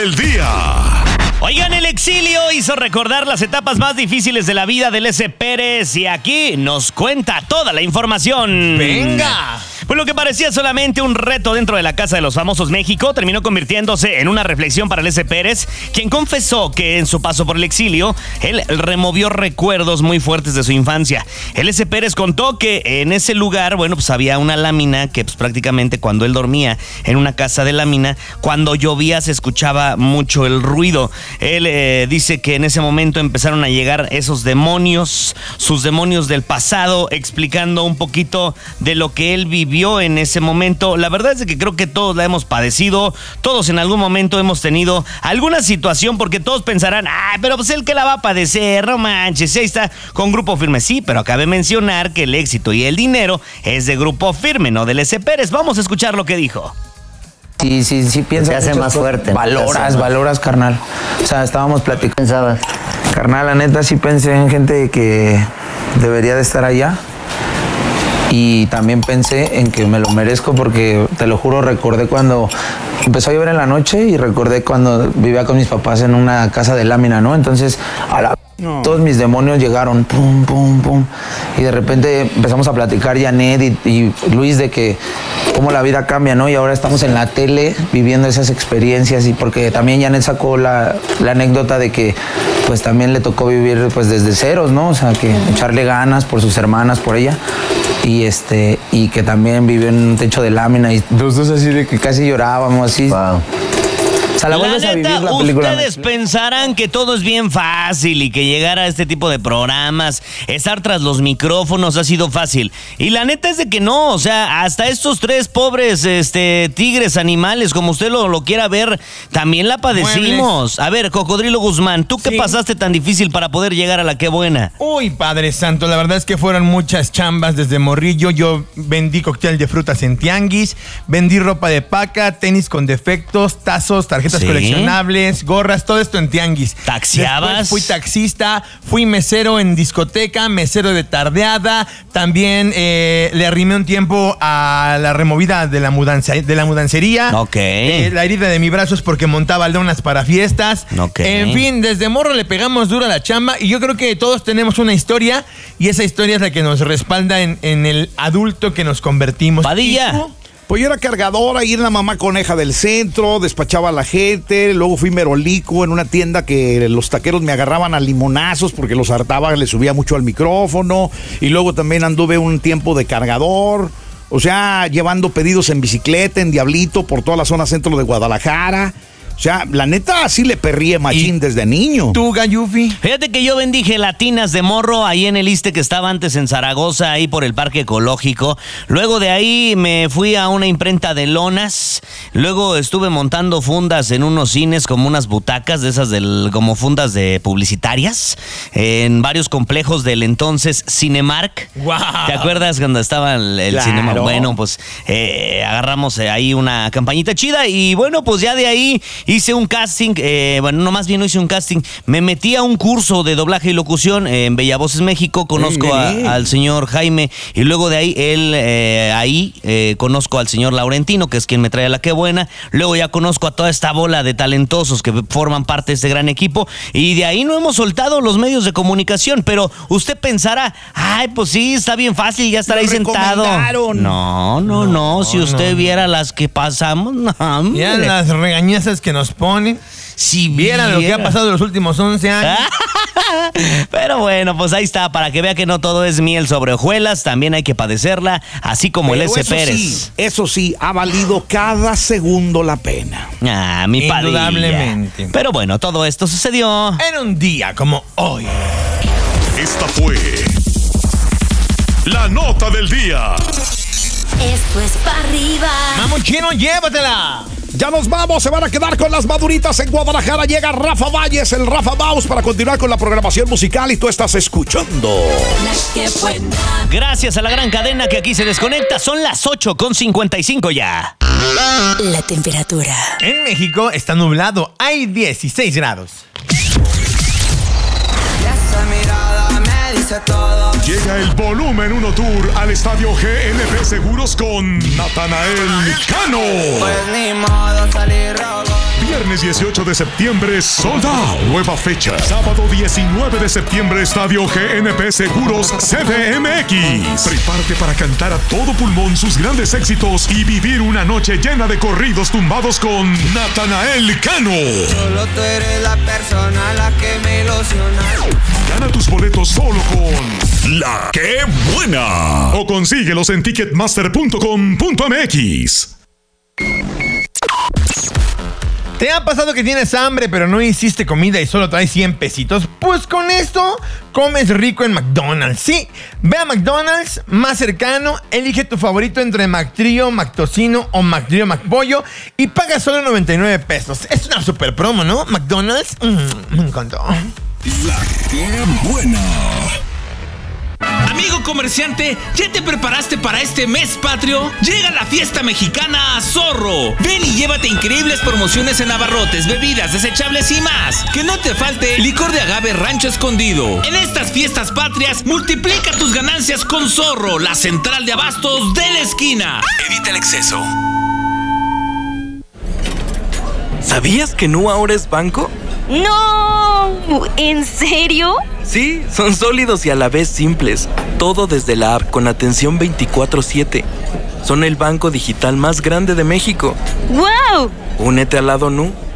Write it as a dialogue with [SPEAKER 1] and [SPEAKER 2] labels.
[SPEAKER 1] El día.
[SPEAKER 2] Oigan, el exilio hizo recordar las etapas más difíciles de la vida del S. Pérez y aquí nos cuenta toda la información.
[SPEAKER 3] ¡Venga!
[SPEAKER 2] Pues lo que parecía solamente un reto dentro de la Casa de los Famosos México terminó convirtiéndose en una reflexión para el S. Pérez, quien confesó que en su paso por el exilio, él removió recuerdos muy fuertes de su infancia. El S. Pérez contó que en ese lugar, pues había una lámina que prácticamente cuando él dormía en una casa de lámina, cuando llovía se escuchaba mucho el ruido. Él dice que en ese momento empezaron a llegar esos demonios, sus demonios del pasado, explicando un poquito de lo que él vivió en ese momento. La verdad es que creo que todos la hemos padecido, todos en algún momento hemos tenido alguna situación, porque todos pensarán, pero pues él que la va a padecer, no manches, ahí está con Grupo Firme. Sí, pero cabe mencionar que el éxito y el dinero es de Grupo Firme, no del S. Pérez. Vamos a escuchar lo que dijo.
[SPEAKER 4] Sí, piensas.
[SPEAKER 5] Te hace más fuerte.
[SPEAKER 4] Valoras, carnal. O sea, estábamos platicando.
[SPEAKER 5] ¿Pensabas?
[SPEAKER 4] Carnal, la neta sí pensé en gente que debería de estar allá. Y también pensé en que me lo merezco porque, te lo juro, recordé cuando empezó a llover en la noche y recordé cuando vivía con mis papás en una casa de lámina, ¿no? Entonces, todos mis demonios llegaron, pum, pum, pum. Y de repente empezamos a platicar Janet y Luis de que cómo la vida cambia, ¿no? Y ahora estamos en la tele viviendo esas experiencias, y porque también Janet sacó la anécdota de que pues también le tocó vivir pues desde ceros, ¿no? O sea, que echarle ganas por sus hermanas, por ella. Y que también vivió en un techo de lámina y los dos así de que casi llorábamos así.
[SPEAKER 5] Wow.
[SPEAKER 4] O sea, la vuelves a vivir la película.
[SPEAKER 2] Ustedes pensarán que todo es bien fácil y que llegar a este tipo de programas, estar tras los micrófonos ha sido fácil. Y la neta es de que no, o sea, hasta estos tres pobres tigres animales, como usted lo quiera ver, también la padecimos. A ver, Cocodrilo Guzmán, ¿tú qué pasaste tan difícil para poder llegar a la Qué Buena?
[SPEAKER 3] Uy, Padre Santo, la verdad es que fueron muchas chambas desde morrillo. Yo vendí cóctel de frutas en tianguis, vendí ropa de paca, tenis con defectos, tazos, tarjetas coleccionables, gorras, todo esto en tianguis.
[SPEAKER 2] ¿Taxiabas?
[SPEAKER 3] Después fui taxista, fui mesero en discoteca, mesero de tardeada, también le arrimé un tiempo a la removida de la mudancería.
[SPEAKER 2] Ok.
[SPEAKER 3] La herida de mi brazo es porque montaba donas para fiestas.
[SPEAKER 2] Ok.
[SPEAKER 3] En fin, desde morro le pegamos duro a la chamba y yo creo que todos tenemos una historia y esa historia es la que nos respalda en el adulto que nos convertimos.
[SPEAKER 2] Padilla.
[SPEAKER 1] Pues yo era cargadora y era la mamá coneja del centro, despachaba a la gente, luego fui merolico en una tienda que los taqueros me agarraban a limonazos porque los hartaba, le subía mucho al micrófono, y luego también anduve un tiempo de cargador, o sea, llevando pedidos en bicicleta, en Diablito, por toda la zona centro de Guadalajara. O sea, la neta, sí le perrié machín desde niño.
[SPEAKER 3] ¿Tú, Gayufi?
[SPEAKER 2] Fíjate que yo vendí gelatinas de morro ahí en el Iste que estaba antes en Zaragoza, ahí por el Parque Ecológico. Luego de ahí me fui a una imprenta de lonas. Luego estuve montando fundas en unos cines, como unas butacas de esas como fundas de publicitarias, en varios complejos del entonces Cinemark.
[SPEAKER 3] ¡Wow!
[SPEAKER 2] ¿Te acuerdas cuando estaba el Cinemark? Bueno, pues agarramos ahí una campañita chida y bueno, pues ya de ahí hice un casting, no hice un casting, me metí a un curso de doblaje y locución en Bella Voces México, conozco al señor Jaime, y luego de ahí conozco al señor Laurentino, que es quien me trae a la Qué Buena, luego ya conozco a toda esta bola de talentosos que forman parte de este gran equipo, y de ahí no hemos soltado los medios de comunicación, pero usted pensará, pues sí, está bien fácil, ya estará ahí sentado. No, si usted viera las que pasamos, no,
[SPEAKER 3] ya las regañezas que nos ponen. Si vieran lo que ha pasado en los últimos 11 años.
[SPEAKER 2] Pero bueno, pues ahí está, para que vea que no todo es miel sobre hojuelas, también hay que padecerla, así como el S. Pérez.
[SPEAKER 1] Eso sí, ha valido cada segundo la pena.
[SPEAKER 2] Mi Padilla.
[SPEAKER 3] Indudablemente.
[SPEAKER 2] Pero bueno, todo esto sucedió
[SPEAKER 3] en un día como hoy.
[SPEAKER 1] Esta fue la nota del día.
[SPEAKER 6] Esto es pa' arriba.
[SPEAKER 3] Vamos, Chino, llévatela.
[SPEAKER 1] Ya nos vamos, se van a quedar con las maduritas en Guadalajara. Llega Rafa Valles, el Rafa Baus, para continuar con la programación musical y tú estás escuchando
[SPEAKER 6] La Qué Buena.
[SPEAKER 2] Gracias a la gran cadena que aquí se desconecta. Son las 8:55 ya.
[SPEAKER 6] La temperatura.
[SPEAKER 3] En México está nublado, hay 16 grados.
[SPEAKER 7] Esa mirada me dice todo.
[SPEAKER 1] Llega el Volumen 1 Tour al Estadio GNP Seguros con Natanael Cano.
[SPEAKER 7] Pues ni modo salir robo.
[SPEAKER 5] Viernes 18 de septiembre, sold out. Nueva fecha. Sábado 19 de septiembre, Estadio GNP Seguros CDMX. Prepárate para cantar a todo pulmón sus grandes éxitos y vivir una noche llena de corridos tumbados con Natanael Cano.
[SPEAKER 7] Solo tú eres la persona a la que me ilusiona.
[SPEAKER 5] Gana tus boletos solo con La ¡Qué Buena! O consíguelos en ticketmaster.com.mx.
[SPEAKER 3] ¿Te ha pasado que tienes hambre pero no hiciste comida y solo traes 100 pesitos? Pues con esto comes rico en McDonald's. Sí, ve a McDonald's más cercano, elige tu favorito entre McTrío, McTocino o McTrío McPollo y paga solo 99 pesos. Es una super promo, ¿no? McDonald's, me encantó.
[SPEAKER 8] La ¡Qué Buena!
[SPEAKER 9] Amigo comerciante, ¿ya te preparaste para este mes patrio? Llega la fiesta mexicana a Zorro. Ven y llévate increíbles promociones en abarrotes, bebidas, desechables y más. Que no te falte licor de agave Rancho Escondido. En estas fiestas patrias, multiplica tus ganancias con Zorro, la central de abastos de la esquina.
[SPEAKER 10] Evita el exceso. ¿Sabías que Nu ahora es banco?
[SPEAKER 11] ¡No! ¿En serio?
[SPEAKER 10] Sí, son sólidos y a la vez simples. Todo desde la app con atención 24/7. Son el banco digital más grande de México.
[SPEAKER 11] ¡Wow!
[SPEAKER 10] Únete al lado Nu.